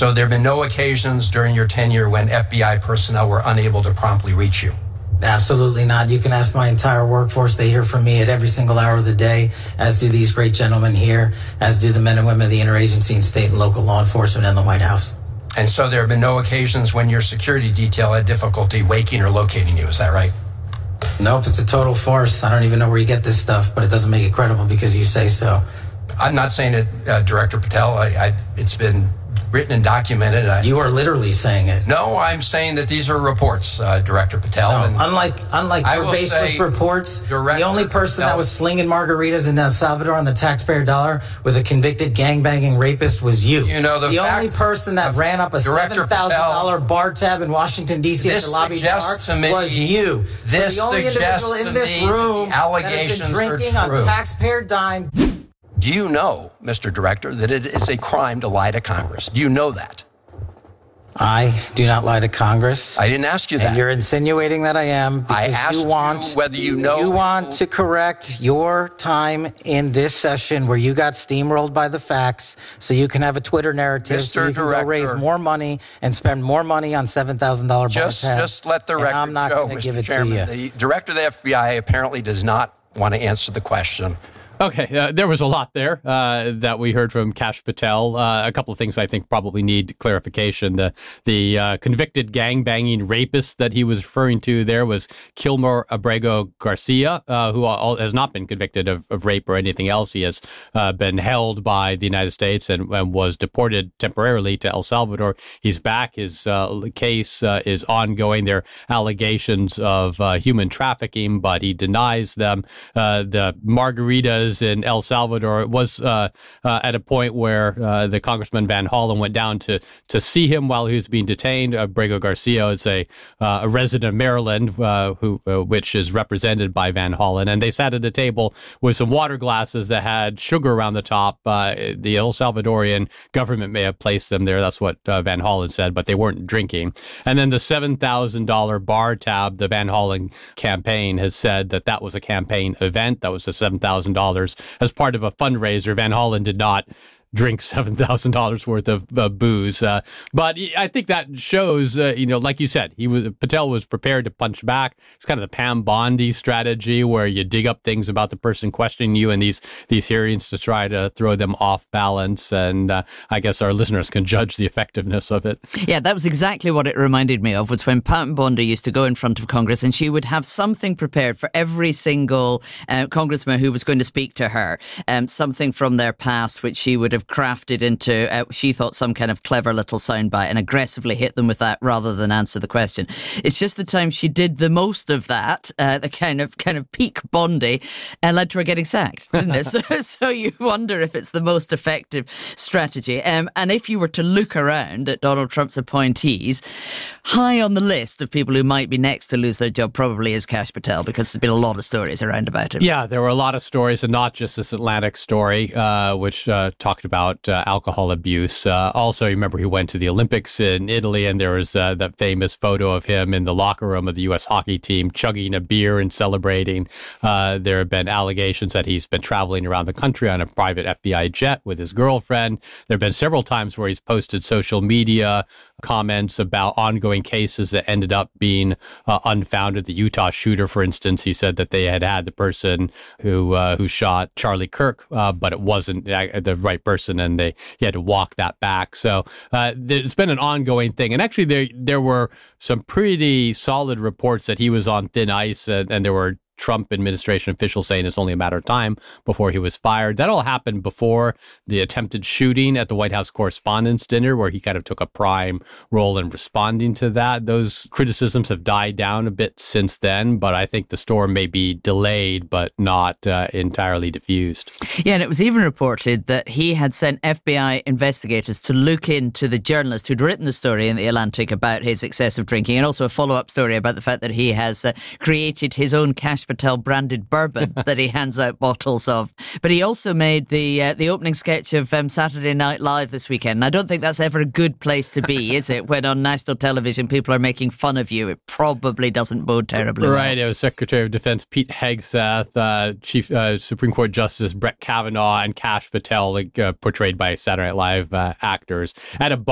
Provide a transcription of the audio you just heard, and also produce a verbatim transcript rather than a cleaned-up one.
So there have been no occasions during your tenure when F B I personnel were unable to promptly reach you? Absolutely not. You can ask my entire workforce. They hear from me at every single hour of the day, as do these great gentlemen here, as do the men and women of the interagency and state and local law enforcement and the White House. And so there have been no occasions when your security detail had difficulty waking or locating you. Is that right? Nope, it's a total farce. I don't even know where you get this stuff, but it doesn't make it credible because you say so. I'm not saying it, uh, Director Patel. I, I, it's been written and documented. I, you are literally saying it. No, I'm saying that these are reports, uh, Director Patel. No, and unlike unlike your baseless reports, Director the only person Patel, that was slinging margaritas in El Salvador on the taxpayer dollar with a convicted gangbanging rapist was you. You know, the, the fact, only person that ran up a seven thousand dollar bar tab in Washington, D C at the lobby bar was you. This so the only individual in this room that has been drinking on taxpayer dime. Do you know, Mister Director, that it is a crime to lie to Congress? Do you know that? I do not lie to Congress. I didn't ask you that. And you're insinuating that I am because I asked you want you whether you know. You want to correct your time in this session where you got steamrolled by the facts so you can have a Twitter narrative Mister so you can Director, go raise more money and spend more money on seven thousand dollars just, bar tab. Just let the record I'm not show, give Mister it Chairman. to you. The Director of the F B I apparently does not want to answer the question. Okay, uh, there was a lot there uh, that we heard from Kash Patel. Uh, a couple of things I think probably need clarification. The the uh, convicted gangbanging rapist that he was referring to there was Kilmer Abrego Garcia, uh, who all, has not been convicted of, of rape or anything else. He has uh, been held by the United States and, and was deported temporarily to El Salvador. He's back. His uh, case uh, is ongoing. There are allegations of uh, human trafficking, but he denies them. Uh, the margaritas in El Salvador. It was uh, uh, at a point where uh, the Congressman Van Hollen went down to to see him while he was being detained. Uh, Abrego Garcia is a uh, a resident of Maryland, uh, who uh, which is represented by Van Hollen, and they sat at a table with some water glasses that had sugar around the top. Uh, the El Salvadorian government may have placed them there. That's what uh, Van Hollen said, but they weren't drinking. And then the seven thousand dollars bar tab, the Van Hollen campaign has said that that was a campaign event. That was the seven thousand dollars as part of a fundraiser. Van Hollen did not drink seven thousand dollars worth of uh, booze. Uh, but I think that shows, uh, you know, like you said, he was Patel was prepared to punch back. It's kind of the Pam Bondi strategy where you dig up things about the person questioning you in these these hearings to try to throw them off balance. And uh, I guess our listeners can judge the effectiveness of it. Yeah, that was exactly what it reminded me of, was when Pam Bondi used to go in front of Congress and she would have something prepared for every single uh, congressman who was going to speak to her, um, something from their past which she would have crafted into, uh, she thought, some kind of clever little soundbite and aggressively hit them with that rather than answer the question. It's just the time she did the most of that, uh, the kind of kind of peak Bondi, uh, led to her getting sacked, didn't it? so, so you wonder if it's the most effective strategy. Um, and if you were to look around at Donald Trump's appointees, high on the list of people who might be next to lose their job probably is Kash Patel, because there's been a lot of stories around about him. Yeah, there were a lot of stories, and not just this Atlantic story, uh, which uh, talked about uh, alcohol abuse. Uh, also, you remember he went to the Olympics in Italy, and there was uh, that famous photo of him in the locker room of the U S hockey team chugging a beer and celebrating. Uh, there have been allegations that he's been traveling around the country on a private F B I jet with his girlfriend. There have been several times where he's posted social media comments about ongoing cases that ended up being uh, unfounded. The Utah shooter, for instance, he said that they had had the person who uh, who shot Charlie Kirk, uh, but it wasn't the right person, and they he had to walk that back. So uh, there's been an ongoing thing. And actually, there there were some pretty solid reports that he was on thin ice, and, and there were Trump administration officials saying it's only a matter of time before he was fired. That all happened before the attempted shooting at the White House Correspondents' Dinner, where he kind of took a prime role in responding to that. Those criticisms have died down a bit since then, but I think the storm may be delayed, but not uh, entirely diffused. Yeah, and it was even reported that he had sent F B I investigators to look into the journalist who'd written the story in The Atlantic about his excessive drinking, and also a follow-up story about the fact that he has uh, created his own Kash Patel branded bourbon that he hands out bottles of. But he also made the uh, the opening sketch of um, Saturday Night Live this weekend. And I don't think that's ever a good place to be, is it? When on national television people are making fun of you, it probably doesn't bode terribly well. Right. It was Secretary of Defense Pete Hegseth, uh, Chief uh, Supreme Court Justice Brett Kavanaugh, and Kash Patel, like, uh, portrayed by Saturday Night Live uh, actors at a bar.